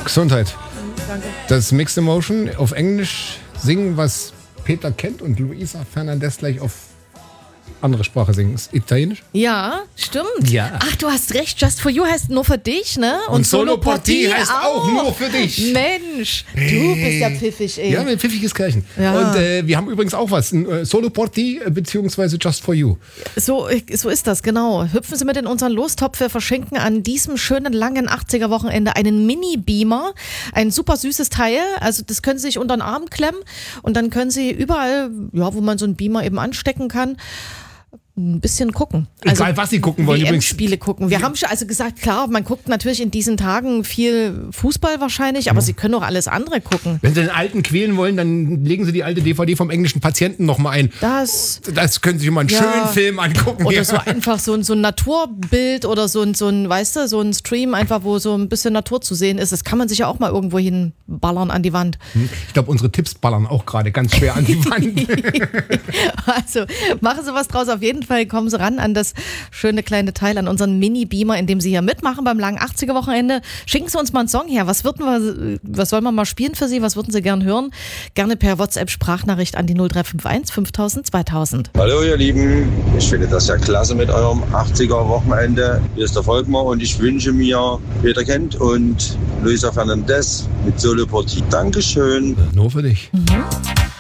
Gesundheit. Danke. Das Mixed Emotion auf Englisch singen, was Peter kennt und Luisa Fernandez gleich auf andere Sprache singen. Ist Italienisch? Ja, stimmt. Ja. Ach, du hast recht. Just for You heißt nur für dich, ne? Und Solo Porti heißt auch nur für dich. Mensch, du bist ja pfiffig, ey. Ja, ein pfiffiges Kerlchen. Ja. Und wir haben übrigens auch was. Solo Porti beziehungsweise Just for You. So ist das, genau. Hüpfen Sie mit in unseren Lostopf. Wir verschenken an diesem schönen langen 80er-Wochenende einen Mini-Beamer. Ein super süßes Teil. Also das können Sie sich unter den Arm klemmen und dann können Sie überall, ja, wo man so einen Beamer eben anstecken kann, ein bisschen gucken. Egal, was Sie gucken wollen. WM-Spiele gucken. Wir haben schon also gesagt, klar, man guckt natürlich in diesen Tagen viel Fußball wahrscheinlich, aber Sie können auch alles andere gucken. Wenn Sie den alten quälen wollen, dann legen Sie die alte DVD vom englischen Patienten nochmal ein. Das können Sie sich mal einen schönen Film angucken. Oder so einfach so ein Naturbild oder so ein, weißt du, so ein Stream einfach, wo so ein bisschen Natur zu sehen ist. Das kann man sich ja auch mal irgendwo hinballern an die Wand. Ich glaube, unsere Tipps ballern auch gerade ganz schwer an die Wand. Also, machen Sie was draus. Auf jeden Fall kommen Sie ran an das schöne kleine Teil, an unseren Mini-Beamer, in dem Sie hier mitmachen beim langen 80er-Wochenende. Schicken Sie uns mal einen Song her. Was sollen wir mal spielen für Sie? Was würden Sie gern hören? Gerne per WhatsApp-Sprachnachricht an die 0351 5000 2000. Hallo ihr Lieben, ich finde das ja klasse mit eurem 80er-Wochenende. Hier ist der Volkmar und ich wünsche mir Peter Kent und Luisa Fernandez mit Solo Porti. Dankeschön. Nur für dich. Mhm.